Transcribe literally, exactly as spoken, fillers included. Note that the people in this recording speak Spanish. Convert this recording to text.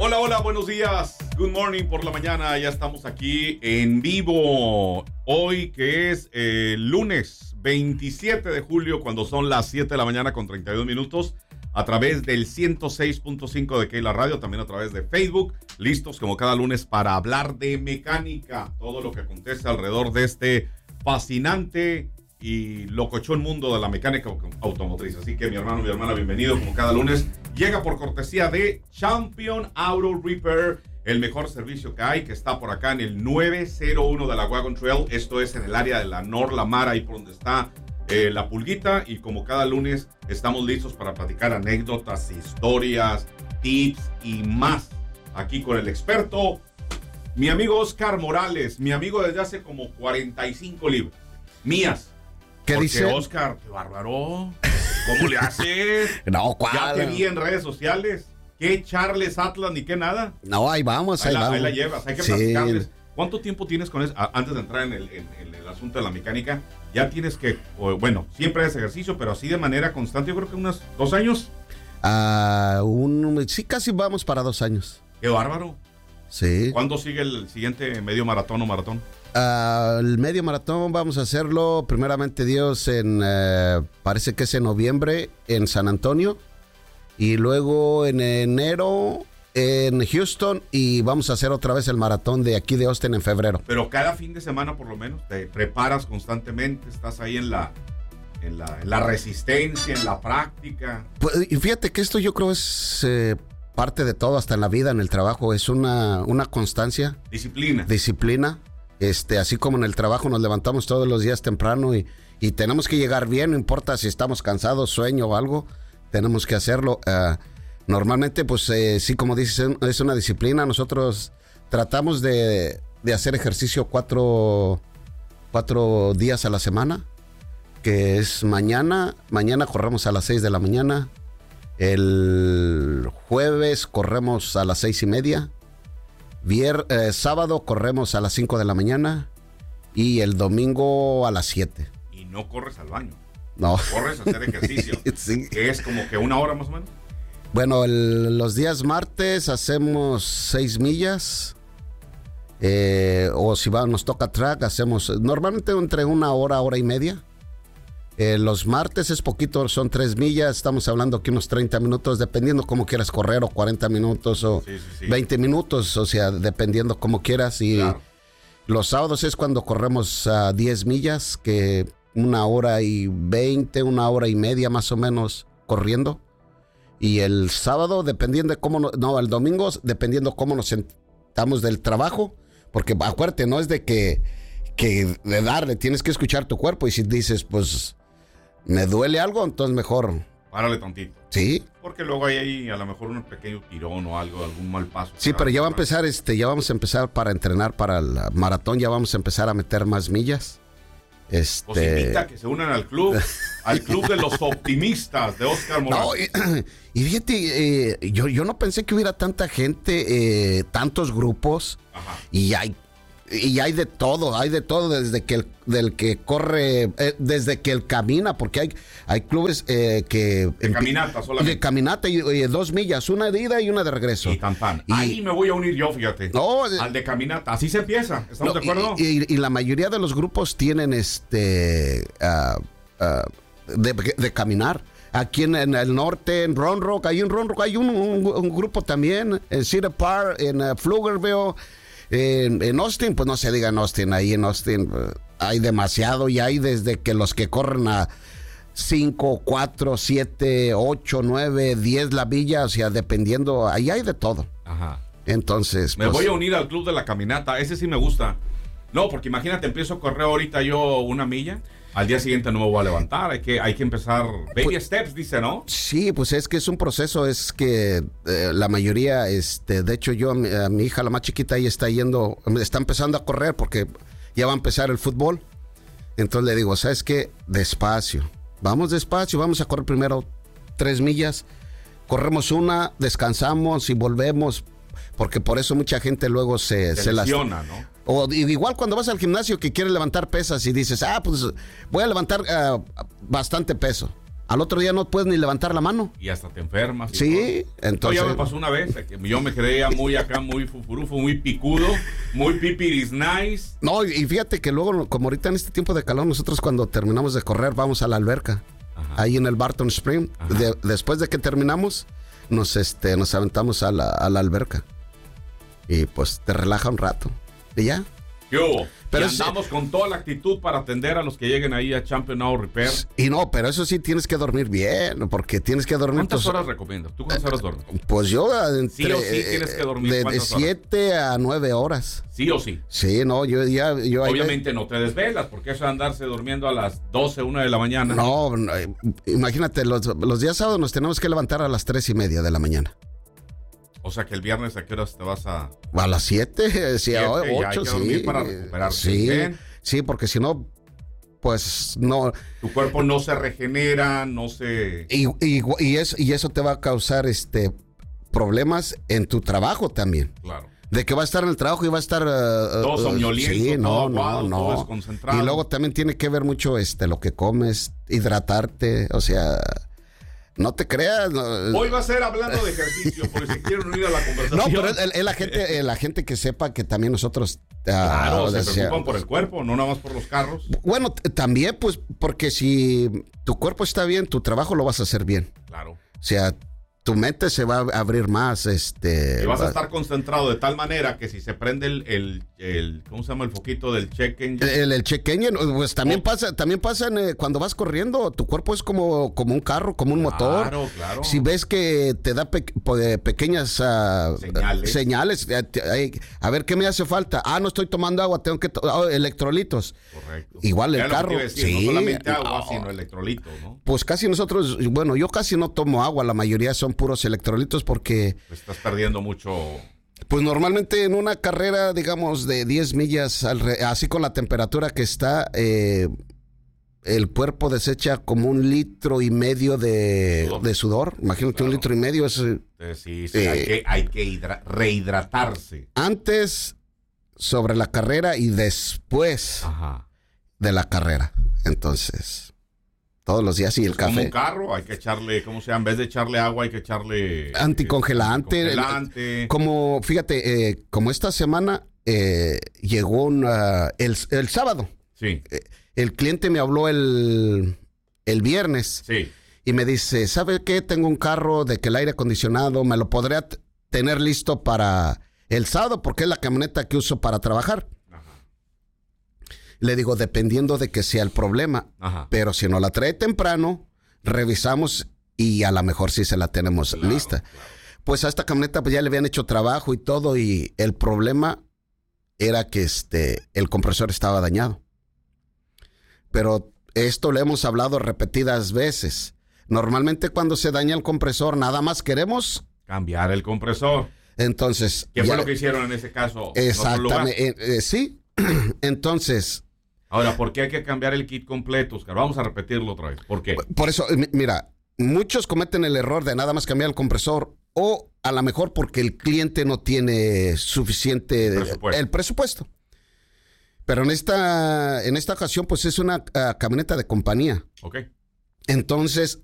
Hola, hola, buenos días. Good morning por la mañana. Ya estamos aquí en vivo. Hoy que es eh, lunes veintisiete de julio, cuando son las siete de la mañana con treinta y dos minutos. A través del ciento seis punto cinco de Keila Radio, también a través de Facebook. Listos como cada lunes para hablar de mecánica. Todo lo que acontece alrededor de este fascinante y locochón mundo de la mecánica automotriz. Así que mi hermano, mi hermana, bienvenido como cada lunes. Llega por cortesía de Champion Auto Repair, el mejor servicio que hay, que está por acá en el nueve cero uno de la Wagon Trail. Esto es en el área de la Nor Lamar, ahí por donde está eh, la Pulguita. Y como cada lunes estamos listos para platicar anécdotas, historias, tips y más. Aquí con el experto, mi amigo Oscar Morales, mi amigo desde hace como cuarenta y cinco libras mías. ¿Qué Porque dice? Oscar, qué bárbaro. ¿Cómo le haces? No, ¿cuál? Ya te vi en redes sociales. ¿Qué Charles Atlas ni qué nada? No, ahí vamos, ahí, Ahí la, vamos. ahí la llevas, hay que Sí. platicarles. ¿Cuánto tiempo tienes con eso? A- Antes de entrar en el, en, en el asunto de la mecánica, ya tienes que, o, bueno, siempre es ejercicio, pero así de manera constante, yo creo que unos dos años. Ah, un, sí, casi vamos para dos años. ¡Qué bárbaro! Sí. ¿Cuándo sigue el siguiente medio maratón o maratón? Ah, el medio maratón vamos a hacerlo, primeramente Dios, en eh, parece que es en noviembre en San Antonio. Y luego en enero en Houston. Y vamos a hacer otra vez el maratón de aquí de Austin en febrero. Pero cada fin de semana por lo menos te preparas constantemente, estás ahí en la, en la, en la resistencia, en la práctica. Pues, y fíjate que esto yo creo es eh, parte de todo, hasta en la vida, en el trabajo. Es una, una constancia. Disciplina. Disciplina. Este, así como en el trabajo nos levantamos todos los días temprano y, y tenemos que llegar bien, no importa si estamos cansados, sueño o algo, tenemos que hacerlo. Uh, normalmente, pues eh, sí, como dices, es una disciplina. Nosotros tratamos de, de hacer ejercicio cuatro, cuatro días a la semana, que es mañana. Mañana corremos a las seis de la mañana. El jueves corremos a las seis y media. Vier, eh, sábado corremos a las cinco de la mañana y el domingo a las siete. Y no corres al baño. No. Corres a hacer ejercicio. Sí. Que es como que una hora más o menos. Bueno, el, los días martes hacemos seis millas. Eh, o si va, nos toca track, hacemos normalmente entre una hora, hora y media. Eh, los martes es poquito, son tres millas. Estamos hablando que unos treinta minutos, dependiendo cómo quieras correr, o cuarenta minutos, o Sí, sí, sí. veinte minutos, o sea, dependiendo cómo quieras. Y Claro. los sábados es cuando corremos a diez millas, que una hora y veinte, una hora y media más o menos corriendo. Y el sábado, dependiendo de cómo, no, no, el domingo, dependiendo cómo nos sentamos del trabajo, porque acuérdate, no es de que, que de darle, tienes que escuchar tu cuerpo. Y si dices, pues, me duele algo, entonces mejor, Párale tantito. sí. Porque luego hay ahí a lo mejor un pequeño tirón o algo, algún mal paso. Sí, pero ya va a empezar, este, ya vamos a empezar para entrenar para el maratón, ya vamos a empezar a meter más millas. Este... Pues invita a que se unan al club, al club de los optimistas de Oscar Morales. No, y, y fíjate, eh, yo, yo no pensé que hubiera tanta gente, eh, tantos grupos. Ajá. Y hay y hay de todo, hay de todo, desde que el, del que corre, eh, desde que él camina, porque hay, hay clubes eh, que... De caminata solamente. De caminata y, y dos millas, una de ida y una de regreso. Y tan tan. Y- Ahí me voy a unir yo, fíjate. No, al de caminata. Así se empieza. ¿Estamos No, de acuerdo? Y, y- y la mayoría de los grupos tienen este ah, ah, de, de caminar. Aquí en, en el norte, en Round Rock, hay en Round Rock, hay un, un- un grupo también, en Cedar Park, en uh, Pflugerville, en, en Austin, pues no se diga en Austin, ahí en Austin uh, hay demasiado, y hay desde que los que corren a cinco, cuatro, siete, ocho, nueve, diez la villa, o sea, dependiendo, ahí hay de todo. Ajá. Entonces, Me pues, voy a unir al club de la caminata. Ese sí me gusta. No, porque imagínate, empiezo a correr ahorita yo una milla. Al día siguiente no me voy a levantar. Hay que, hay que empezar. Baby Pues- steps, dice, ¿no? Sí, pues es que es un proceso, es que eh, la mayoría, este, de hecho yo, a mi, a mi hija, la más chiquita, ella está yendo, está empezando a correr porque ya va a empezar el fútbol. Entonces le digo, ¿sabes qué? Despacio, vamos despacio, vamos a correr primero tres millas, corremos una, descansamos y volvemos, porque por eso mucha gente luego se, Se, se las... lesiona, ¿no? O igual cuando vas al gimnasio que quieres levantar pesas y dices, ah, pues voy a levantar uh, bastante peso. Al otro día no puedes ni levantar la mano. Y hasta te enfermas. Sí, todo. entonces... No, ya me pasó una vez, que yo me creía muy acá, muy fufurufo, muy picudo, muy pipiris nice. No, y fíjate que luego, como ahorita en este tiempo de calor, nosotros cuando terminamos de correr vamos a la alberca. Ajá. Ahí en el Barton Spring. De, después de que terminamos, nos, este, nos aventamos a la, a la alberca. Y pues te relaja un rato. Y ya. ¿Qué hubo? Pero y andamos es, con toda la actitud para atender a los que lleguen ahí a Champion Auto Repair. Y no, pero eso sí tienes que dormir bien, porque tienes que dormir... ¿Cuántas tus... horas recomiendas? ¿Tú cuántas horas duermes? Pues yo... Entre, sí o sí tienes que dormir. De, de siete a nueve horas. ¿Sí o sí? Sí, no, yo ya... Yo Obviamente ahí... no te desvelas, porque eso de andarse durmiendo a las doce, una de la mañana. No, no imagínate, los, los días sábados nos tenemos que levantar a las tres y media de la mañana. O sea que el viernes a qué horas te vas a... A las siete, sí, a ocho, sí. Para recuperarte. Sí, sí, porque si no, pues no... Tu cuerpo no se regenera, no se... Y, y, y, eso, y eso te va a causar este problemas en tu trabajo también. Claro. De que va a estar en el trabajo y va a estar... Uh, todo somnoliento, sí, no, todo aguado, no, no. todo desconcentrado. Y luego también tiene que ver mucho este lo que comes, hidratarte, o sea... No te creas. No. Hoy va a ser hablando de ejercicio, por si quieren unir a la conversación. No, pero es, es la gente, es la gente que sepa que también nosotros... Uh, claro, se decía, preocupan por el cuerpo, no nada más por los carros. Bueno, t- también pues porque si tu cuerpo está bien, tu trabajo lo vas a hacer bien. Claro. O sea, tu mente se va a abrir más. Este, y vas va, a estar concentrado de tal manera que si se prende el, el, el ¿cómo se llama? El foquito del check engine. El, el check engine, pues también oh. pasa, también pasa en, eh, cuando vas corriendo, tu cuerpo es como, como un carro, como un claro, motor. Claro, claro. Si ves que te da pe- pe- pequeñas uh, señales, señales eh, a ver qué me hace falta. Ah, no estoy tomando agua, tengo que to- oh, electrolitos. Correcto. Igual ya el carro. Decir, sí, no solamente agua, no. sino electrolitos, ¿no? Pues casi nosotros, bueno, yo casi no tomo agua, la mayoría son puros electrolitos porque... Pues estás perdiendo mucho... Pues normalmente en una carrera, digamos, de diez millas, así con la temperatura que está, eh, el cuerpo desecha como un litro y medio de sudor. De sudor. Imagínate, claro. Un litro y medio es... Sí, sí, sí eh, hay que, hay que hidra- rehidratarse. Antes, sobre la carrera y después Ajá. de la carrera. Entonces... Todos los días y el café. Como un carro, hay que echarle, ¿cómo se llama? En vez de echarle agua, hay que echarle... Anticongelante. Eh, anticongelante. Como, fíjate, eh, como esta semana eh, llegó una, el, el sábado. Sí. Eh, el cliente me habló el, el viernes. Sí. Y me dice, ¿sabe qué? Tengo un carro de que el aire acondicionado me lo podría t- tener listo para el sábado porque es la camioneta que uso para trabajar. Le digo, dependiendo de que sea el problema. Ajá. Pero si no la trae temprano, revisamos y a lo mejor sí se la tenemos claro, lista. Claro. Pues a esta camioneta pues ya le habían hecho trabajo y todo y el problema era que este el compresor estaba dañado. Pero esto lo hemos hablado repetidas veces. Normalmente cuando se daña el compresor nada más queremos... cambiar el compresor. Entonces... ¿Qué ya, fue lo que hicieron en ese caso? Exactamente. Eh, eh, sí. Entonces... Ahora, ¿por qué hay que cambiar el kit completo, Oscar? Vamos a repetirlo otra vez. ¿Por qué? Por eso, mira, muchos cometen el error de nada más cambiar el compresor o a lo mejor porque el cliente no tiene suficiente el presupuesto. El presupuesto. Pero en esta, en esta ocasión, pues es una uh, camioneta de compañía. Ok. Entonces,